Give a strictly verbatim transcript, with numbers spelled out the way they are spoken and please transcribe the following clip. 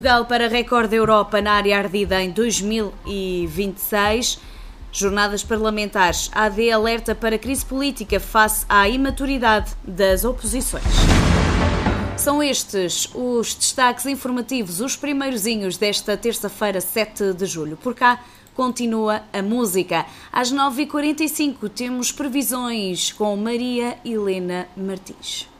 Portugal para recorde da Europa na área ardida em dois mil e vinte e seis. Jornadas parlamentares. A AD alerta para crise política face à imaturidade das oposições. São estes os destaques informativos, os primeirozinhos desta terça-feira, sete de julho. Por cá continua a música. Às nove e quarenta e cinco temos previsões com Maria Helena Martins.